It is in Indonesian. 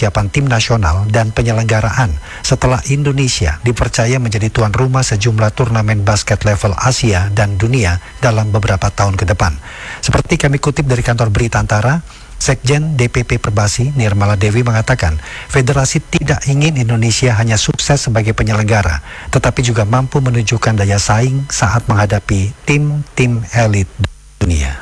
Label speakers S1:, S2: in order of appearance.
S1: persiapan tim nasional dan penyelenggaraan setelah Indonesia dipercaya menjadi tuan rumah sejumlah turnamen basket level Asia dan dunia dalam beberapa tahun ke depan. Seperti kami kutip dari kantor berita Antara, Sekjen DPP Perbasi Nirmala Dewi mengatakan, federasi tidak ingin Indonesia hanya sukses sebagai penyelenggara, tetapi juga mampu menunjukkan daya saing saat menghadapi tim-tim elit dunia.